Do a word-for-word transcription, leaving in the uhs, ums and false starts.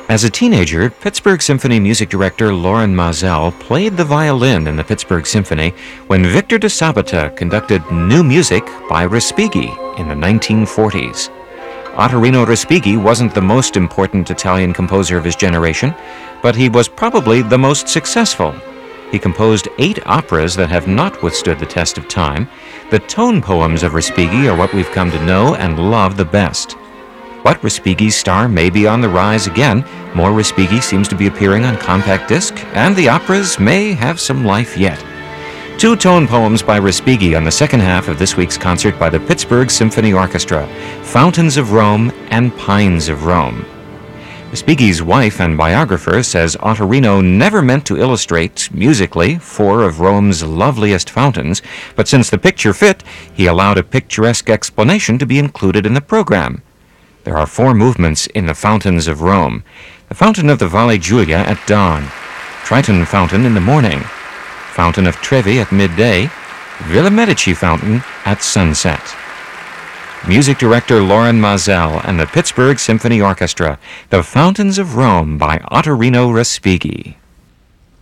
As a teenager, Pittsburgh Symphony music director Loren Mazel played the violin in the Pittsburgh Symphony when Victor de Sabata conducted New Music by Respighi in the nineteen forties. Ottorino Respighi wasn't the most important Italian composer of his generation, but he was probably the most successful. He composed eight operas that have not withstood the test of time. The tone poems of Respighi are what we've come to know and love the best. But Respighi's star may be on the rise again. More Respighi seems to be appearing on compact disc, and the operas may have some life yet. Two tone poems by Respighi on the second half of this week's concert by the Pittsburgh Symphony Orchestra, Fountains of Rome and Pines of Rome. Respighi's wife and biographer says Ottorino never meant to illustrate, musically, four of Rome's loveliest fountains, but since the picture fit, he allowed a picturesque explanation to be included in the program. There are four movements in the Fountains of Rome. The Fountain of the Valle Giulia at dawn, Triton Fountain in the morning, Fountain of Trevi at midday, Villa Medici Fountain at sunset. Music director Loren Mazel and the Pittsburgh Symphony Orchestra, The Fountains of Rome by Ottorino Respighi.